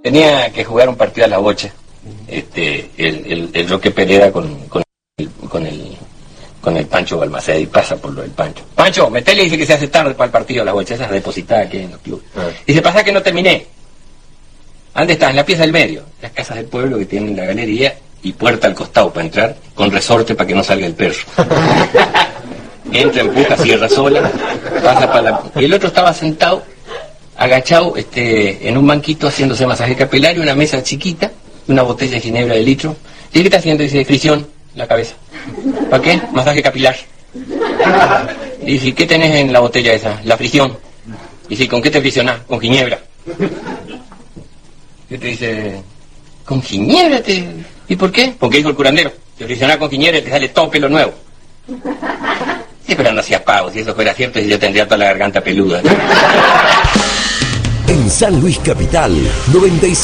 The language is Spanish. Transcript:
Tenía que jugar un partido a la bocha. El Roque Pereda con el Pancho Balmaceda, y pasa por lo del Pancho. Pancho, metele, dice que se hace tarde para el partido a la bocha, esa es depositada que hay en los clubes. Dice, pasa que no terminé. ¿Dónde estás? En la pieza del medio. Las casas del pueblo que tienen la galería y puerta al costado para entrar, con resorte para que no salga el perro. Entra, empuja, cierra sola, pasa para la... Y el otro estaba sentado, agachado, en un banquito haciéndose masaje capilar y una mesa chiquita, una botella de ginebra de litro. ¿Y qué está haciendo? Dice, fricción, la cabeza. ¿Para qué? Masaje capilar. Y dice, ¿qué tenés en la botella esa? La fricción. Y dice, ¿con qué te friccionás? Con ginebra. Y te dice, ¿con ginebra te...? ¿Y por qué? Porque dijo el curandero, te friccionás con ginebra y te sale todo pelo nuevo. Sí, pero no hacía pavo, si eso fuera cierto, yo tendría toda la garganta peluda. En San Luis Capital, 95.